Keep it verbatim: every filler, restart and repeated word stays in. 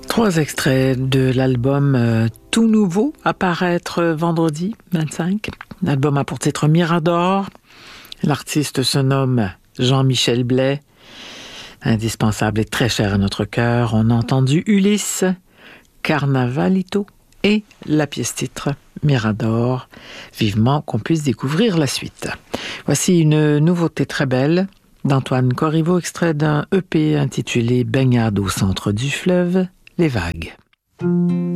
Trois extraits de l'album euh, Tout Nouveau à paraître vendredi vingt-cinq. L'album a pour titre Mirador. L'artiste se nomme Jean-Michel Blais. Indispensable et très cher à notre cœur. On a entendu Ulysse, Carnavalito et la pièce titre Mirador. Vivement qu'on puisse découvrir la suite. Voici une nouveauté très belle d'Antoine Corriveau, extrait d'un E P intitulé Baignade au centre du fleuve, les vagues.